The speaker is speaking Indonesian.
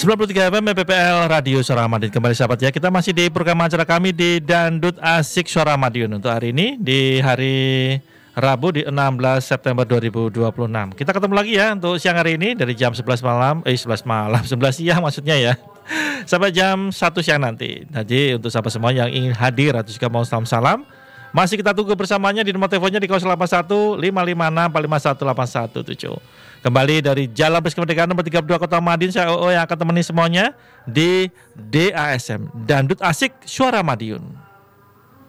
93 FM PPL Radio Suara Madiun. Kembali sahabat ya, kita masih di program acara kami di Dangdut Asik Suara Madiun. Untuk hari ini di hari Rabu di 16 September 2026. Kita ketemu lagi ya untuk siang hari ini dari jam 11 siang maksudnya ya. Sampai jam 1 siang nanti. Jadi untuk sahabat semua yang ingin hadir atau juga mau salam, masih kita tunggu bersamanya di nomor teleponnya di 081 556 51817. Kembali dari Jalan Bus Kemerdekaan nomor 32 Kota Madiun, saya OO yang akan temani semuanya di DASM Dangdut Asik Suara Madiun.